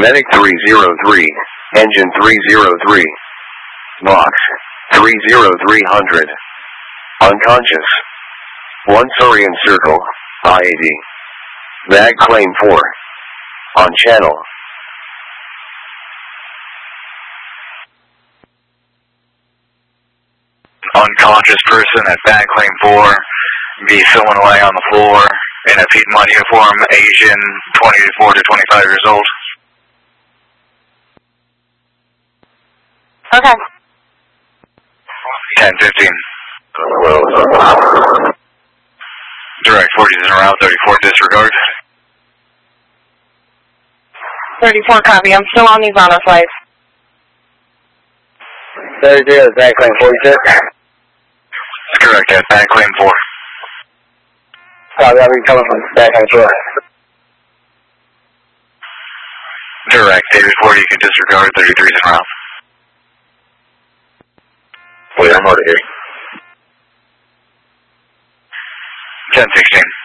Medic 303, Engine 303. Box 30300. Unconscious. 1 Sorian Circle, IAD. Bag Claim 4. On channel. Unconscious person at Bag Claim 4, be filling away on the floor in a Piedmont uniform, Asian, 24 to 25 years old. Okay. 10-15. Direct 40 is en route, 34 disregard. 34 copy. I'm still on these auto flights. 30, Bag Claim 46. That's correct, at Bag Claim 4. Copy, I'll be coming from Bag Claim 4. Direct, David 40, you can disregard, 33 is en route. Wait, I'm already here. 10-16.